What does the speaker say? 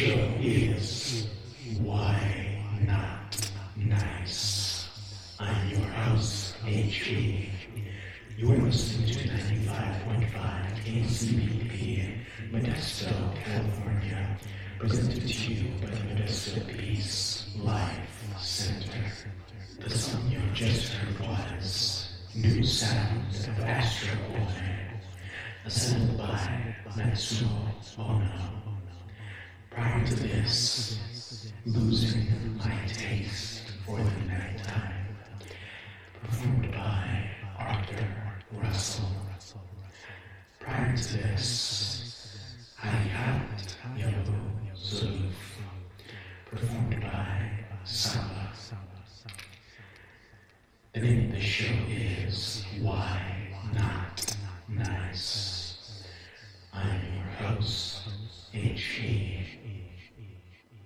show is Why Not Nice. I'm your host, HB. You're listening to 95.5 KCBP, Modesto, California, presented to you by the Modesto Peace Life Center. The song you just heard was New Sounds of Astro Boy, assembled by Matsuo Ono. Prior to this, Losing My Taste for the Nighttime, performed by Arthur Russell. Prior to this, Hayat Yabu Zuluf, performed by Saba. The name of the show is Why Not Nice.